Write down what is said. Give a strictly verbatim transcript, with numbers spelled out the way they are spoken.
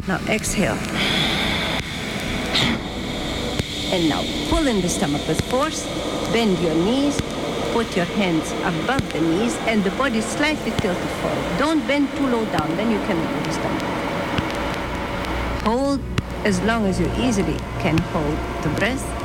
Now exhale. And now pull in the stomach with force. Bend your knees. Put your hands above the knees and the body slightly tilted forward. Don't bend too low down, then you cannot move the stomach. Hold as long as you easily can hold the breath.